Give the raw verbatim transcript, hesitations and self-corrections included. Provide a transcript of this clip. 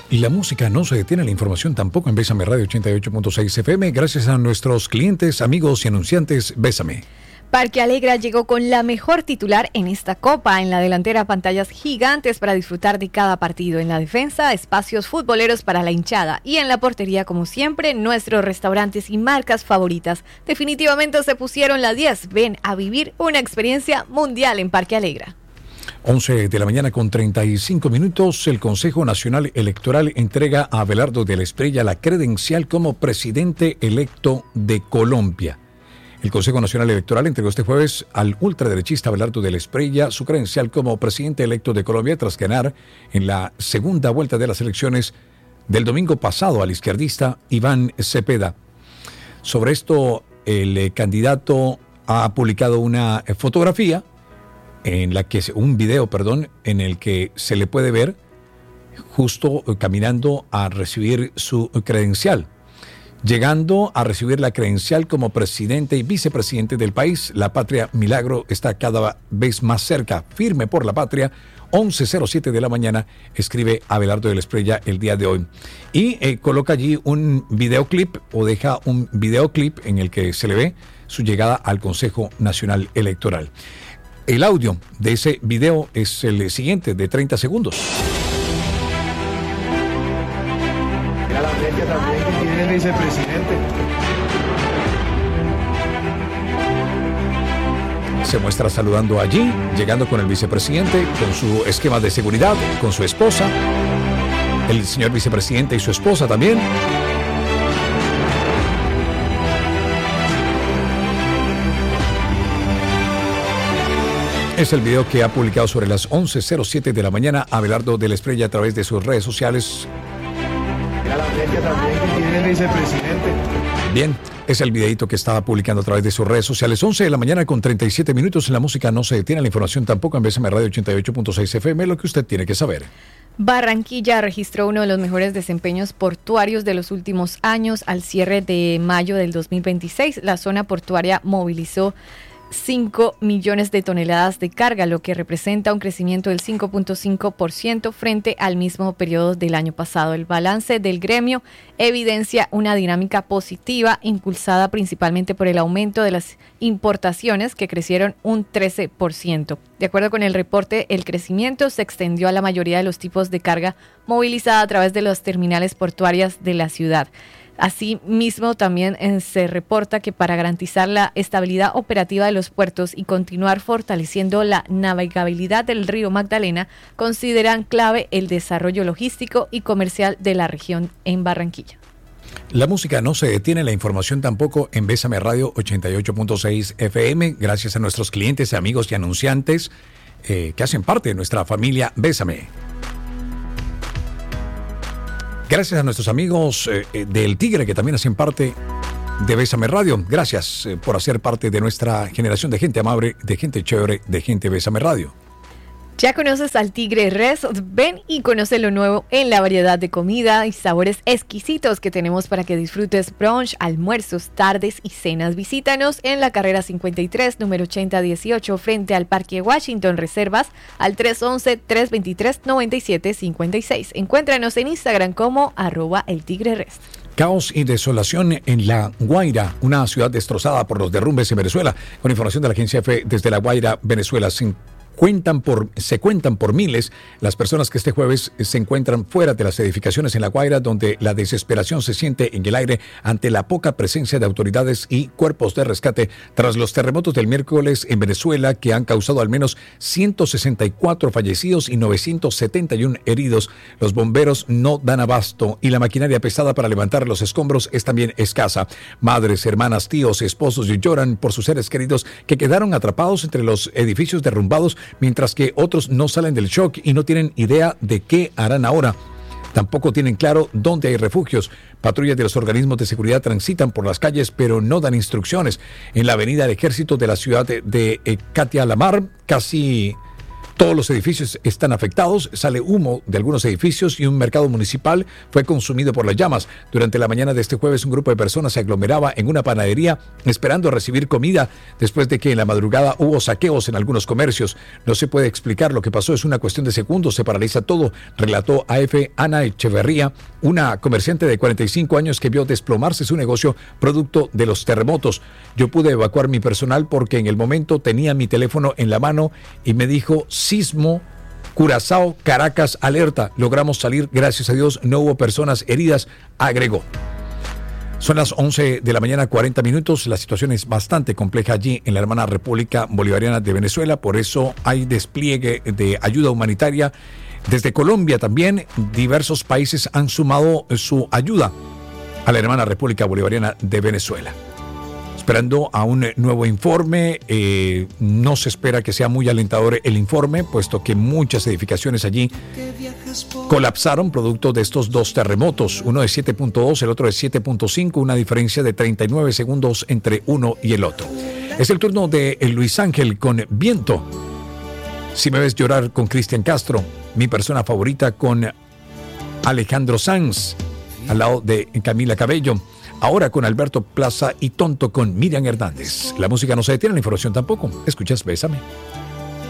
Y la música no se detiene, la información tampoco en Bésame Radio ochenta y ocho punto seis F M, gracias a nuestros clientes, amigos y anunciantes. Bésame. Parque Alegra llegó con la mejor titular en esta Copa. En la delantera, pantallas gigantes para disfrutar de cada partido. En la defensa, espacios futboleros para la hinchada. Y en la portería, como siempre, nuestros restaurantes y marcas favoritas. Definitivamente se pusieron la diez. Ven a vivir una experiencia mundial en Parque Alegra. once de la mañana con treinta y cinco minutos, el Consejo Nacional Electoral entrega a Abelardo de la Espriella la credencial como presidente electo de Colombia. El Consejo Nacional Electoral entregó este jueves al ultraderechista Abelardo de la Espriella su credencial como presidente electo de Colombia tras ganar en la segunda vuelta de las elecciones del domingo pasado al izquierdista Iván Cepeda. Sobre esto, el eh, candidato ha publicado una eh, fotografía en la que un video, perdón, en el que se le puede ver justo caminando a recibir su credencial. Llegando a recibir la credencial como presidente y vicepresidente del país, la patria milagro está cada vez más cerca. Firme por la patria, once cero siete de la mañana, escribe Abelardo de la Espriella el día de hoy. Y eh, coloca allí un videoclip o deja un videoclip en el que se le ve su llegada al Consejo Nacional Electoral. El audio de ese video es el siguiente, de treinta segundos. Mira la bestia también que tiene el vicepresidente. Se muestra saludando allí, llegando con el vicepresidente, con su esquema de seguridad, con su esposa, el señor vicepresidente y su esposa también. Es el video que ha publicado sobre las once cero siete de la mañana Abelardo de la Espriella a través de sus redes sociales. Mira la bestia también que tiene el vicepresidente. Bien, es el videito que estaba publicando a través de sus redes sociales. once de la mañana con treinta y siete minutos. En la música no se detiene, la información tampoco en Bésame Radio ochenta y ocho punto seis F M, lo que usted tiene que saber. Barranquilla registró uno de los mejores desempeños portuarios de los últimos años. Al cierre de mayo del dos mil veintiséis, la zona portuaria movilizó cinco millones de toneladas de carga, lo que representa un crecimiento del cinco punto cinco por ciento frente al mismo periodo del año pasado. El balance del gremio evidencia una dinámica positiva impulsada principalmente por el aumento de las importaciones, que crecieron un trece por ciento. De acuerdo con el reporte, el crecimiento se extendió a la mayoría de los tipos de carga movilizada a través de las terminales portuarias de la ciudad. Asimismo, también eh, se reporta que para garantizar la estabilidad operativa de los puertos y continuar fortaleciendo la navegabilidad del río Magdalena, consideran clave el desarrollo logístico y comercial de la región en Barranquilla. La música no se detiene, la información tampoco en Bésame Radio ochenta y ocho punto seis F M, gracias a nuestros clientes, amigos y anunciantes eh, que hacen parte de nuestra familia Bésame. Gracias a nuestros amigos eh, del Tigre, que también hacen parte de Bésame Radio. Gracias eh, por hacer parte de nuestra generación de gente amable, de gente chévere, de gente Bésame Radio. ¿Ya conoces al Tigre Res? Ven y conoce lo nuevo en la variedad de comida y sabores exquisitos que tenemos para que disfrutes brunch, almuerzos, tardes y cenas. Visítanos en la carrera cincuenta y tres, número ochenta dieciocho, frente al Parque Washington. Reservas al tres once, tres veintitrés, noventa y siete cincuenta y seis. Encuéntranos en Instagram como arroba el Tigre Res. Caos y desolación en La Guaira, una ciudad destrozada por los derrumbes en Venezuela. Con información de la agencia F desde La Guaira, Venezuela, sin Cuentan por, se cuentan por miles las personas que este jueves se encuentran fuera de las edificaciones en La Guaira, donde la desesperación se siente en el aire ante la poca presencia de autoridades y cuerpos de rescate tras los terremotos del miércoles en Venezuela, que han causado al menos ciento sesenta y cuatro fallecidos y novecientos setenta y uno heridos. Los bomberos no dan abasto y la maquinaria pesada para levantar los escombros es también escasa. Madres, hermanas, tíos, esposos lloran por sus seres queridos que quedaron atrapados entre los edificios derrumbados, mientras que otros no salen del shock y no tienen idea de qué harán ahora. Tampoco tienen claro dónde hay refugios. Patrullas de los organismos de seguridad transitan por las calles, pero no dan instrucciones. En la avenida del Ejército de la ciudad de, de eh, Catia Lamar, casi Todos los edificios están afectados, sale humo de algunos edificios y un mercado municipal fue consumido por las llamas. Durante la mañana de este jueves, un grupo de personas se aglomeraba en una panadería esperando recibir comida después de que en la madrugada hubo saqueos en algunos comercios. No se puede explicar lo que pasó, es una cuestión de segundos, se paraliza todo, relató A F Ana Echeverría, una comerciante de cuarenta y cinco años que vio desplomarse su negocio producto de los terremotos. Yo pude evacuar mi personal porque en el momento tenía mi teléfono en la mano y me dijo sismo, Curazao, Caracas, alerta. Logramos salir, gracias a Dios, no hubo personas heridas, agregó. Son las once de la mañana, cuarenta minutos. La situación es bastante compleja allí en la hermana República Bolivariana de Venezuela. Por eso hay despliegue de ayuda humanitaria. Desde Colombia también diversos países han sumado su ayuda a la hermana República Bolivariana de Venezuela. Esperando a un nuevo informe, eh, no se espera que sea muy alentador el informe, puesto que muchas edificaciones allí colapsaron producto de estos dos terremotos, uno de siete punto dos, el otro de siete punto cinco, una diferencia de treinta y nueve segundos entre uno y el otro. Es el turno de Luis Ángel con Viento. Si me ves llorar con Cristian Castro, mi persona favorita con Alejandro Sanz, al lado de Camila Cabello. Ahora con Alberto Plaza y Tonto con Miriam Hernández. La música no se detiene, la información tampoco. Escuchas Bésame.